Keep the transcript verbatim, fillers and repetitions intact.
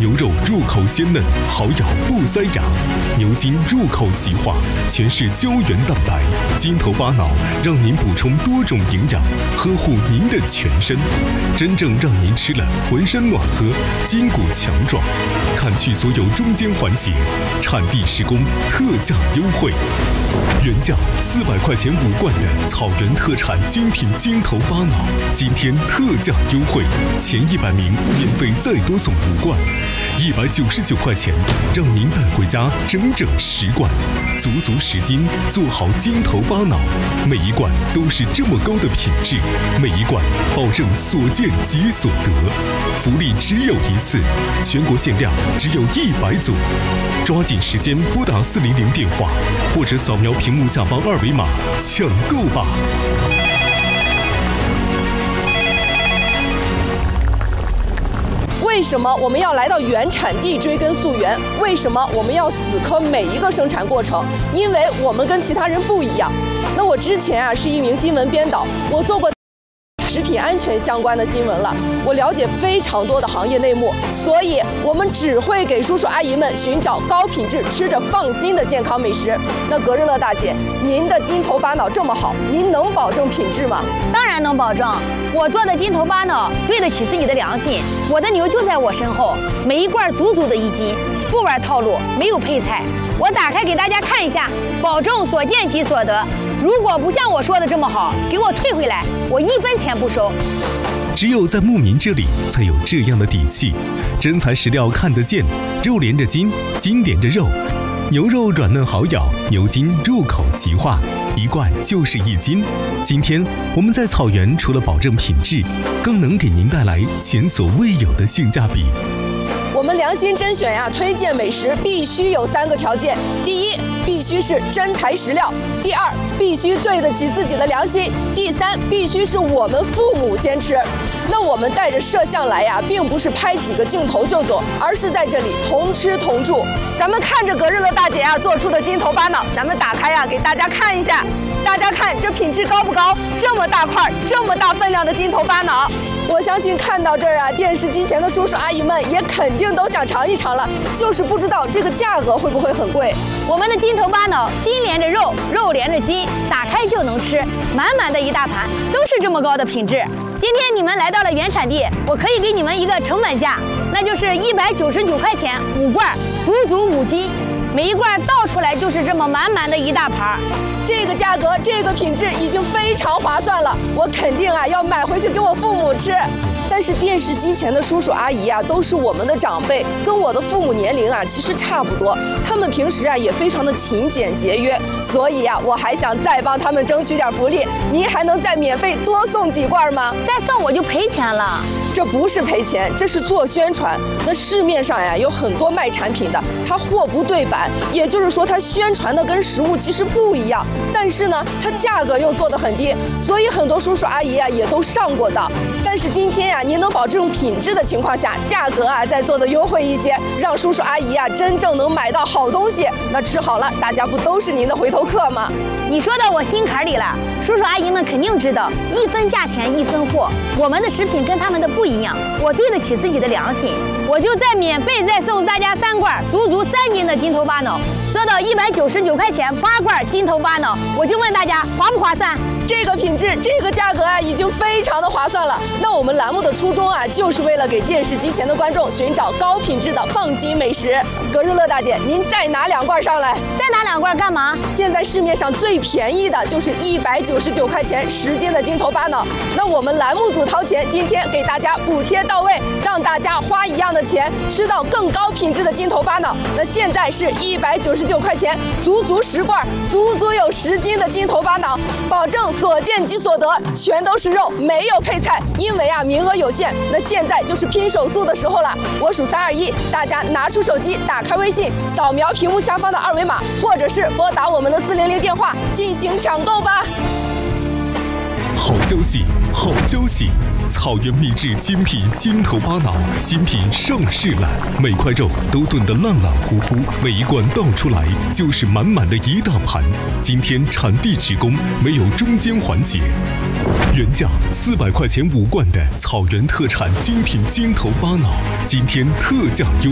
牛肉入口鲜嫩，好咬不塞牙；牛筋入口即化，全是胶原蛋白。筋头巴脑让您补充多种营养，呵护您的全身，真正让您吃了浑身暖和，筋骨强壮。砍去所有中间环节，产地施工，特价优惠。原价四百块钱五罐的草原特产精品筋头巴脑，今天特价优惠，前一百名免费再多送五罐，一百九十九块钱，让您带回家整整十罐，足足十斤，做好筋头巴脑，每一罐都是这么高的品质，每一罐保证所见即所得，福利只有一次，全国限量只有一百组，抓紧时间拨打四零零电话，或者扫描屏幕下方二维码抢购吧。 为什么我们要来到原产地追根溯源？为什么我们要死磕每一个生产过程？因为我们跟其他人不一样。那我之前啊是一名新闻编导，我做过食品安全相关的新闻了，我了解非常多的行业内幕，所以我们只会给叔叔阿姨们寻找高品质、吃着放心的健康美食。那格日乐大姐，您的筋头巴脑这么好，您能保证品质吗？ 当然能保证，我做的筋头巴脑对得起自己的良心。我的牛就在我身后，每一罐足足的一斤，不玩套路，没有配菜。我打开给大家看一下，保证所见即所得。如果不像我说的这么好，给我退回来，我一分钱不收。 只有在牧民这里才有这样的底气，真材实料看得见，肉连着筋，筋连着肉，牛肉软嫩好咬，牛筋入口即化，一罐就是一斤。今天我们在草原除了保证品质，更能给您带来前所未有的性价比。 我们良心甄选呀，推荐美食必须有三个条件：第一，必须是真材实料；第二，必须对得起自己的良心；第三，必须是我们父母先吃。那我们带着摄像来呀，并不是拍几个镜头就走，而是在这里同吃同住。咱们看着格日乐大姐呀做出的筋头巴脑，咱们打开呀给大家看一下。大家看这品质高不高？这么大块、这么大分量的筋头巴脑，我相信看到这儿啊，电视机前的叔叔阿姨们也肯定都想尝一尝了，就是不知道这个价格会不会很贵。 我们的筋头巴脑，筋连着肉，肉连着筋，打开就能吃，满满的一大盘，都是这么高的品质。今天你们来到了原产地，我可以给你们一个成本价，那就是一百九十九块钱五罐，足足五斤。每一罐倒出来就是这么满满的一大盘， 这个价格，这个品质已经非常划算了，我肯定啊要买回去给我父母吃。但是电视机前的叔叔阿姨啊，都是我们的长辈，跟我的父母年龄啊其实差不多，他们平时啊也非常的勤俭节约，所以啊我还想再帮他们争取点福利，您还能再免费多送几罐吗？ 再送我就赔钱了。 这不是赔钱，这是做宣传。那市面上呀有很多卖产品的，它货不对版，也就是说它宣传的跟实物其实不一样，但是呢它价格又做得很低，所以很多叔叔阿姨啊也都上过当。但是今天呀，您能保证品质的情况下，价格啊再做的优惠一些，让叔叔阿姨啊真正能买到好东西，那吃好了，大家不都是您的回头客吗？ 你说到我心坎里了，叔叔阿姨们肯定知道，一分价钱一分货，我们的食品跟他们的不一样，我对得起自己的良心，我就再免费再送大家三罐足足三斤的筋头巴脑，做到一百九十九块钱八罐筋头巴脑，我就问大家划不划算？ 这个品质，这个价格啊，已经非常的划算了。那我们栏目的初衷啊，就是为了给电视机前的观众寻找高品质的放心美食。格日乐大姐，您再拿两罐上来。 再拿两罐干嘛？ 现在市面上最便宜的就是一百九十九块钱十斤的筋头巴脑。那我们栏目组掏钱，今天给大家补贴到位，让大家花一样的钱吃到更高品质的筋头巴脑。那现在是一百九十九块钱，足足十罐，足足有十斤的筋头巴脑，保证所见即所得，全都是肉，没有配菜。因为啊名额有限，那现在就是拼手速的时候了。我数三二一，大家拿出手机，打开微信，扫描屏幕下方的二维码，或者是拨打我们的四零零电话进行抢购吧。 好消息，好消息！草原秘制精品筋头巴脑新品上市了，每块肉都炖得烂烂糊糊，每一罐倒出来就是满满的一大盘。今天产地直供，没有中间环节。原价四百块钱五罐的草原特产精品筋头巴脑，今天特价优